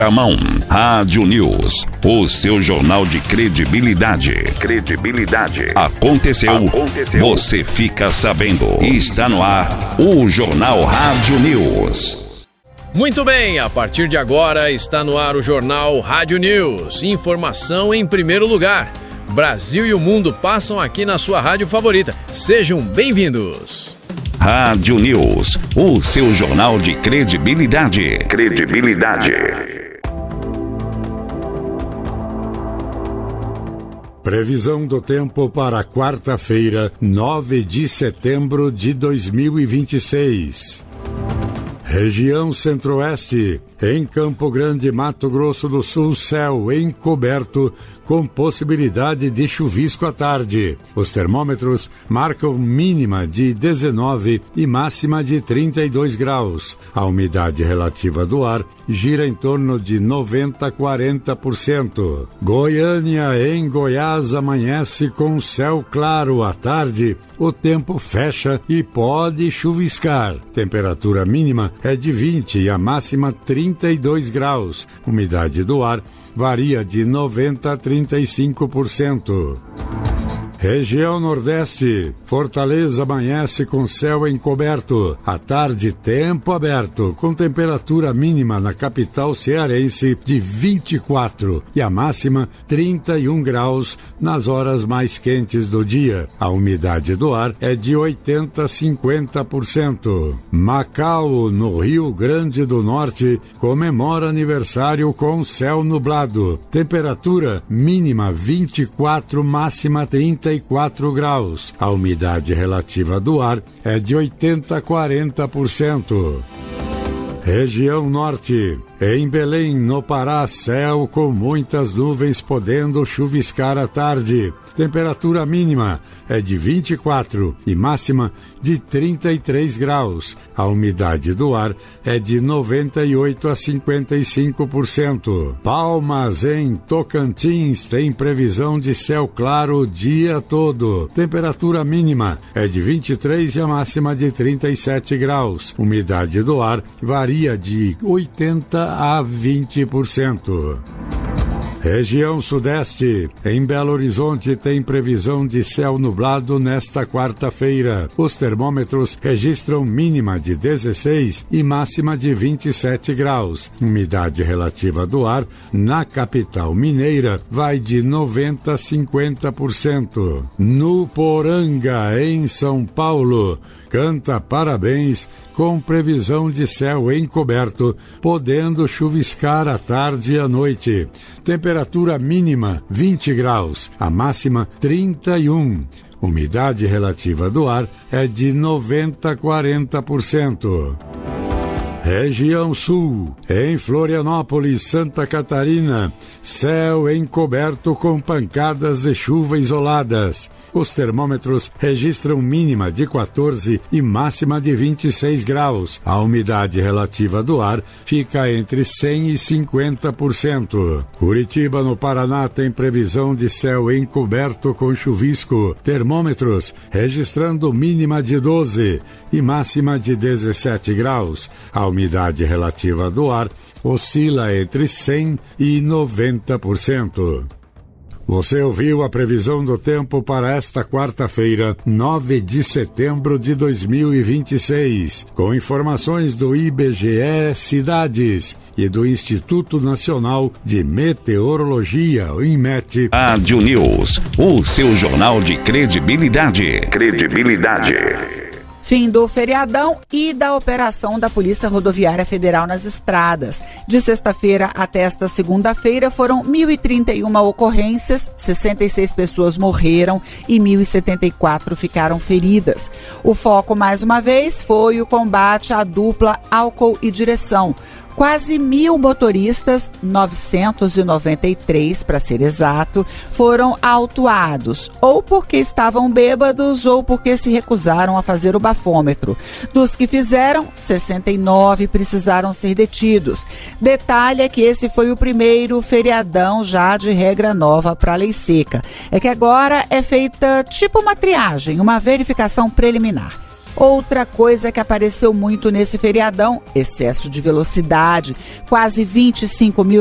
A mão, Rádio News, o seu jornal de credibilidade. Aconteceu, você fica sabendo. Está no ar, o Jornal Rádio News. Muito bem, a partir de agora está no ar o Jornal Rádio News. Informação em primeiro lugar. Brasil e o mundo passam aqui na sua rádio favorita. Sejam bem-vindos. Rádio News, o seu jornal de credibilidade. Previsão do tempo para quarta-feira, 9 de setembro de 2026. Região Centro-Oeste, em Campo Grande, Mato Grosso do Sul, céu encoberto com possibilidade de chuvisco à tarde. Os termômetros marcam mínima de 19 e máxima de 32 graus. A umidade relativa do ar gira em torno de 90 a 40%. Goiânia, em Goiás, amanhece com céu claro à tarde. O tempo fecha e pode chuviscar. Temperatura mínima é de 20 e a máxima 32 graus. Umidade do ar varia de 90 a 35%. Região Nordeste, Fortaleza amanhece com céu encoberto. À tarde, tempo aberto, com temperatura mínima na capital cearense de 24 e a máxima 31 graus nas horas mais quentes do dia. A umidade do ar é de 80 a 50%. Macau, no Rio Grande do Norte, comemora aniversário com céu nublado. Temperatura mínima 24, máxima 34 graus. A umidade relativa do ar é de 80 a 40%. Região Norte, em Belém, no Pará, céu com muitas nuvens, podendo chuviscar à tarde. Temperatura mínima é de 24 e máxima de 33 graus. A umidade do ar é de 98 a 55%. Palmas, em Tocantins, tem previsão de céu claro o dia todo. Temperatura mínima é de 23 e a máxima de 37 graus. Umidade do ar varia de 80 a 20%. Região Sudeste, em Belo Horizonte, tem previsão de céu nublado nesta quarta-feira. Os termômetros registram mínima de 16 e máxima de 27 graus. Umidade relativa do ar na capital mineira vai de 90 a 50%. No Poranga, em São Paulo, canta parabéns com previsão de céu encoberto, podendo chuviscar à tarde e à noite. Temperatura mínima 20 graus, a máxima 31. Umidade relativa do ar é de 90 a 40%. Região Sul, em Florianópolis, Santa Catarina, céu encoberto com pancadas de chuva isoladas. Os termômetros registram mínima de 14 e máxima de 26 graus. A umidade relativa do ar fica entre 100 e 50%. Curitiba, no Paraná, tem previsão de céu encoberto com chuvisco. Termômetros registrando mínima de 12 e máxima de 17 graus. A umidade relativa do ar oscila entre 100 e 90%. Você ouviu a previsão do tempo para esta quarta-feira, 9 de setembro de 2026, com informações do IBGE Cidades e do Instituto Nacional de Meteorologia, o INMET. Rádio News, o seu jornal de credibilidade. Fim do feriadão e da operação da Polícia Rodoviária Federal nas estradas. De sexta-feira até esta segunda-feira foram 1.031 ocorrências, 66 pessoas morreram e 1.074 ficaram feridas. O foco, mais uma vez, foi o combate à dupla álcool e direção. Quase 1.000 motoristas, 993 para ser exato, foram autuados, ou porque estavam bêbados ou porque se recusaram a fazer o bafômetro. Dos que fizeram, 69 precisaram ser detidos. Detalhe é que esse foi o primeiro feriadão já de regra nova para a lei seca. É que agora é feita tipo uma triagem, uma verificação preliminar. Outra coisa que apareceu muito nesse feriadão, excesso de velocidade. Quase 25 mil